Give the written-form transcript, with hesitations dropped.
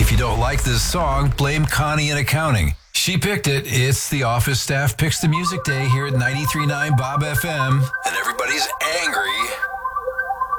If you don't like this song, blame Connie in accounting. She picked it. It's the office staff picks the music day here at 93.9 Bob FM. And everybody's angry